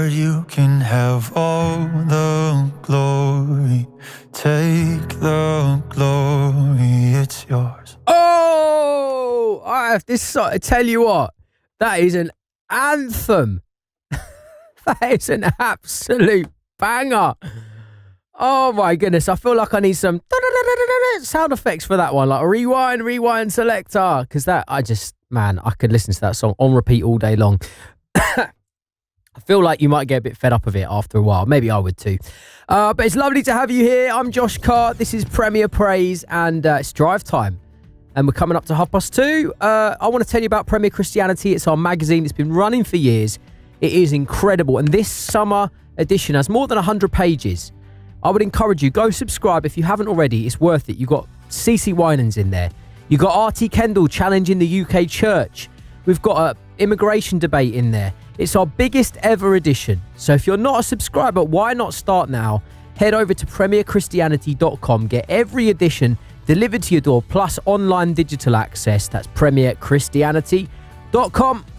Lord, you can have all the glory. Take the glory, it's yours. Oh, I have this song. I tell you what, that is an anthem. That is an absolute banger. Oh my goodness, I feel like I need some sound effects for that one, like a rewind selector, because that, I could listen to that song on repeat all day long. I feel like you might get a bit fed up of it after a while. Maybe I would too. But it's lovely to have you here. I'm Josh Carr. This is Premier Praise, and it's drive time. And we're coming up to 2:30. I want to tell you about Premier Christianity. It's our magazine. It's been running for years. It is incredible. And this summer edition has more than 100 pages. I would encourage you, go subscribe if you haven't already. It's worth it. You've got CeCe Winans in there. You've got R.T. Kendall challenging the UK church. We've got an immigration debate in there. It's our biggest ever edition. So if you're not a subscriber, why not start now? Head over to premierchristianity.com. Get every edition delivered to your door, plus online digital access. That's premierchristianity.com.